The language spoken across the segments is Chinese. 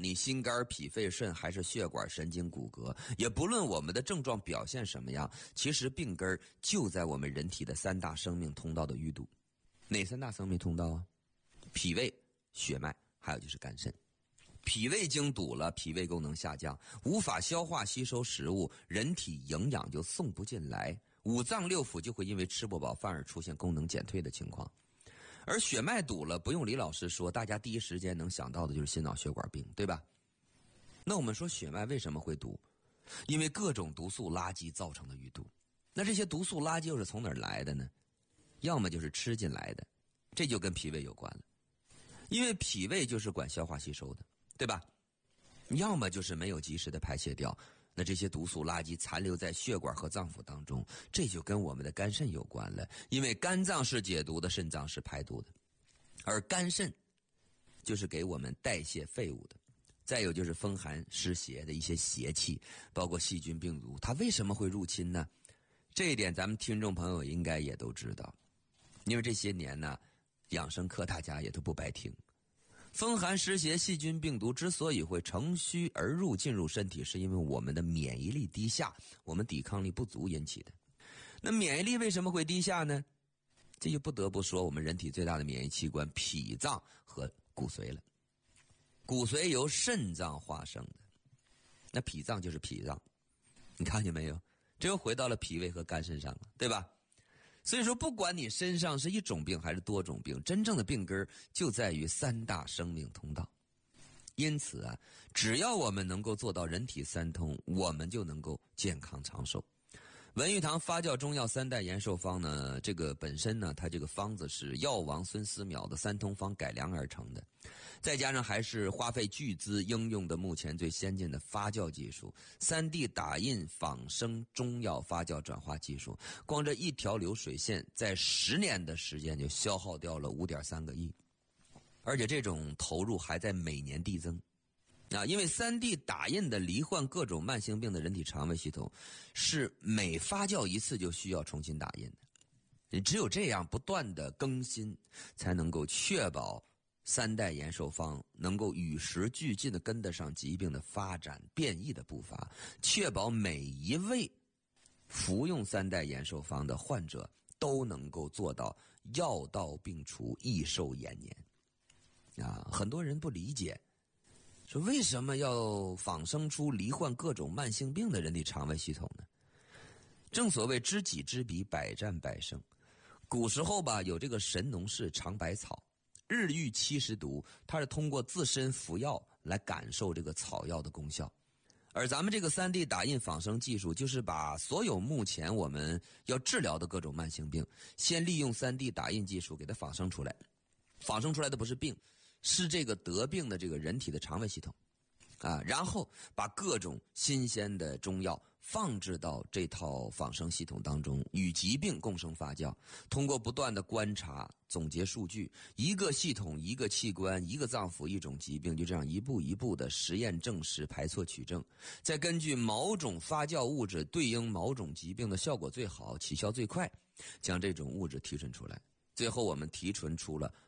你心肝脾肺肾还是血管神经骨骼，也不论我们的症状表现什么样，其实病根就在我们人体的三大生命通道的淤堵。哪三大生命通道啊？脾胃、血脉，还有就是肝肾。脾胃经堵了，脾胃功能下降，无法消化吸收食物，人体营养就送不进来，五脏六腑就会因为吃不饱饭而出现功能减退的情况。而血脉堵了，不用李老师说，大家第一时间能想到的就是心脑血管病，对吧？那我们说血脉为什么会堵？因为各种毒素垃圾造成的淤堵。那这些毒素垃圾又是从哪儿来的呢？要么就是吃进来的，这就跟脾胃有关了，因为脾胃就是管消化吸收的，对吧？要么就是没有及时的排泄掉，那这些毒素垃圾残留在血管和脏腑当中，这就跟我们的肝肾有关了，因为肝脏是解毒的，肾脏是排毒的，而肝肾就是给我们代谢废物的。再有就是风寒湿邪的一些邪气，包括细菌病毒，它为什么会入侵呢？这一点咱们听众朋友应该也都知道，因为这些年呢，养生课大家也都不白听。风寒湿邪细菌病毒之所以会乘虚而入进入身体，是因为我们的免疫力低下，我们抵抗力不足引起的。那免疫力为什么会低下呢？这就不得不说我们人体最大的免疫器官脾脏和骨髓了。骨髓由肾脏化生的，那脾脏就是脾脏，你看见没有？这又回到了脾胃和肝肾上了，对吧？所以说不管你身上是一种病还是多种病，真正的病根就在于三大生命通道。因此啊，只要我们能够做到人体三通，我们就能够健康长寿。文玉堂发酵中药三代延寿方呢，这个本身呢，它这个方子是药王孙思邈的三通方改良而成的，再加上还是花费巨资应用的目前最先进的发酵技术，3D 打印仿生中药发酵转化技术，光这一条流水线在10年的时间就消耗掉了5.3个亿，而且这种投入还在每年递增。因为 3D 打印的罹患各种慢性病的人体肠胃系统是每发酵一次就需要重新打印的，你只有这样不断的更新，才能够确保三代延寿方能够与时俱进的跟得上疾病的发展变异的步伐，确保每一位服用三代延寿方的患者都能够做到药到病除，益寿延年。很多人不理解，说为什么要仿生出罹患各种慢性病的人体肠胃系统呢？正所谓知己知彼，百战百胜。古时候吧，有这个神农氏尝百草，日遇70毒，他是通过自身服药来感受这个草药的功效。而咱们这个 3D 打印仿生技术，就是把所有目前我们要治疗的各种慢性病，先利用 3D 打印技术给它仿生出来。仿生出来的不是病，是这个得病的这个人体的肠胃系统然后把各种新鲜的中药放置到这套仿生系统当中，与疾病共生发酵，通过不断的观察总结数据，一个系统一个器官一个脏腑一种疾病，就这样一步一步的实验证实，排错取证，再根据某种发酵物质对应某种疾病的效果最好，起效最快，将这种物质提纯出来。最后我们提纯出了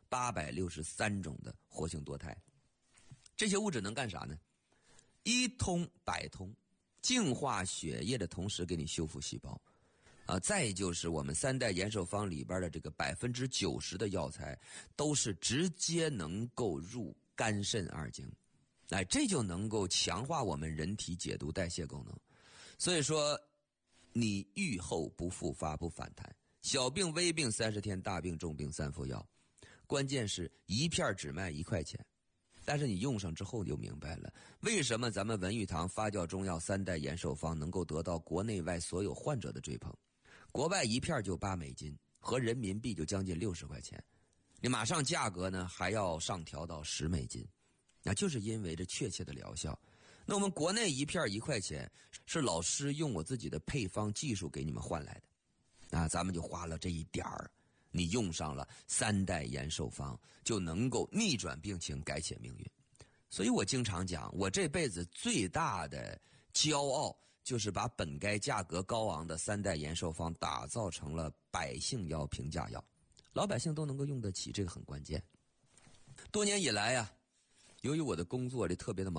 863种的活性多肽。这些物质能干啥呢？一通百通，净化血液的同时给你修复细胞再就是我们三代延寿方里边的这个90%的药材都是直接能够入肝肾二经，这就能够强化我们人体解毒代谢功能。所以说你愈后不复发不反弹，小病微病30天，大病重病3服药，关键是一片只卖1块钱。但是你用上之后就明白了，为什么咱们文玉堂发酵中药三代延寿方能够得到国内外所有患者的追捧。国外一片就8美金，合人民币就将近60块钱，你马上价格呢还要上调到10美金，那就是因为这确切的疗效。那我们国内一片1块钱，是老师用我自己的配方技术给你们换来的咱们就花了这一点儿，你用上了三代延寿方，就能够逆转病情，改写命运。所以我经常讲，我这辈子最大的骄傲就是把本该价格高昂的三代延寿方打造成了百姓药、平价药，老百姓都能够用得起，这个很关键。多年以来由于我的工作这特别的忙。